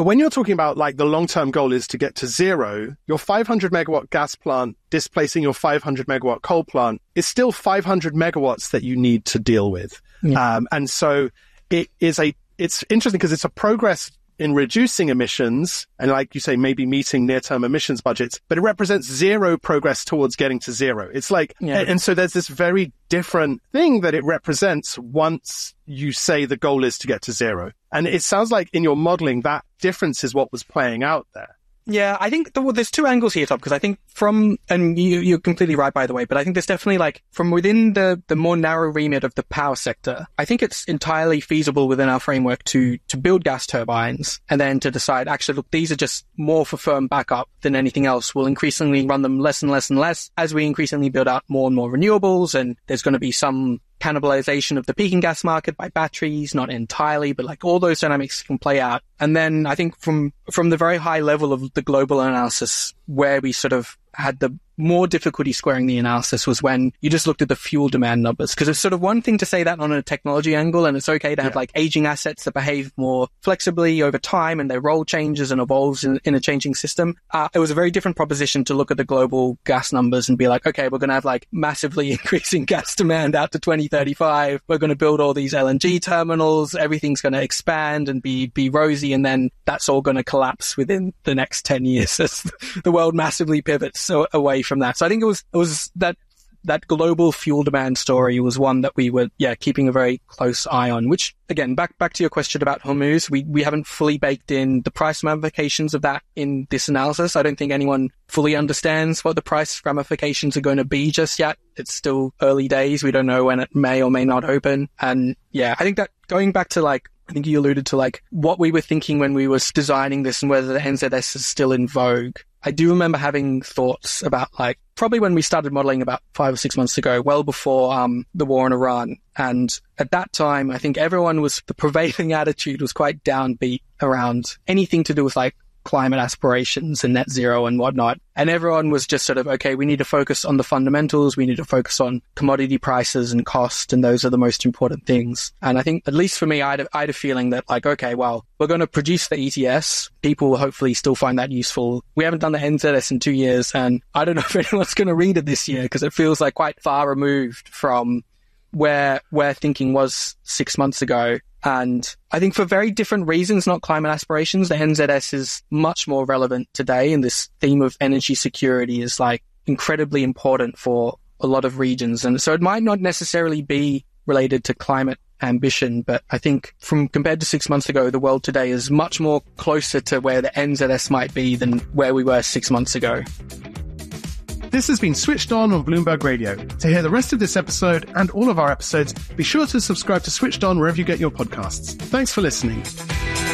But when you're talking about like the long-term goal is to get to zero, your 500 megawatt gas plant displacing your 500 megawatt coal plant is still 500 megawatts that you need to deal with. Yeah. And so it's interesting because it's a progress in reducing emissions and, like you say, maybe meeting near-term emissions budgets, but it represents zero progress towards getting to zero. It's like, and so there's this very different thing that it represents once you say the goal is to get to zero. And it sounds like in your modeling, that difference is what was playing out there. Yeah, I think there's two angles here, Tom, because I think and you're completely right, by the way, but I think there's definitely like from within the more narrow remit of the power sector, I think it's entirely feasible within our framework to build gas turbines and then to decide, actually, look, these are just more for firm backup than anything else. We'll increasingly run them less and less and less as we increasingly build out more and more renewables, and there's going to be some cannibalization of the peaking gas market by batteries, not entirely, but like all those dynamics can play out. And then I think from the very high level of the global analysis, where we sort of had the more difficulty squaring the analysis was when you just looked at the fuel demand numbers. Because it's sort of one thing to say that on a technology angle, and it's okay to have like aging assets that behave more flexibly over time and their role changes and evolves in a changing system. It was a very different proposition to look at the global gas numbers and be like, okay, we're going to have like massively increasing gas demand out to 2035. We're going to build all these LNG terminals. Everything's going to expand and be rosy. And then that's all going to collapse within the next 10 years as the world massively pivots away from that. So I think it was that global fuel demand story was one that we were, keeping a very close eye on, which again, back to your question about Hormuz, we haven't fully baked in the price ramifications of that in this analysis. I don't think anyone fully understands what the price ramifications are going to be just yet. It's still early days. We don't know when it may or may not open. And I think that going back to like, I think you alluded to like what we were thinking when we were designing this and whether the NZS is still in vogue. I do remember having thoughts about like probably when we started modeling about 5 or 6 months ago, well before the war in Iran. And at that time, I think the prevailing attitude was quite downbeat around anything to do with like climate aspirations and net zero and whatnot. And everyone was just sort of, okay, we need to focus on the fundamentals. We need to focus on commodity prices and cost. And those are the most important things. And I think, at least for me, I had a feeling that like, okay, well, we're going to produce the ETS. People will hopefully still find that useful. We haven't done the NZS in 2 years. And I don't know if anyone's going to read it this year because it feels like quite far removed from where thinking was 6 months ago. And I think for very different reasons, not climate aspirations, the NZS is much more relevant today. And this theme of energy security is like incredibly important for a lot of regions. And so it might not necessarily be related to climate ambition, but I think compared to 6 months ago, the world today is much more closer to where the NZS might be than where we were 6 months ago. This has been Switched On Bloomberg Radio. To hear the rest of this episode and all of our episodes, be sure to subscribe to Switched On wherever you get your podcasts. Thanks for listening.